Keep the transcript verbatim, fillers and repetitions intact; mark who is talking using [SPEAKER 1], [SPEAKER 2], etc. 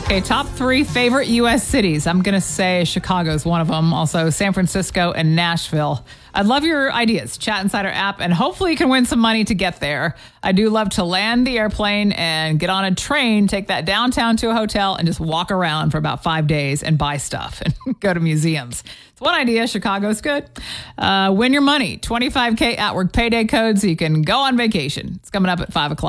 [SPEAKER 1] Okay, top three favorite U S cities. I'm going to say Chicago's one of them. Also, San Francisco and Nashville. I'd love your ideas. Chat Insider app, and hopefully you can win some money to get there. I do love to land the airplane and get on a train, take that downtown to a hotel, and just walk around for about five days and buy stuff and go to museums. It's one idea. Chicago's good. Uh, win your money. twenty-five K at work payday code so you can go on vacation. It's coming up at five o'clock.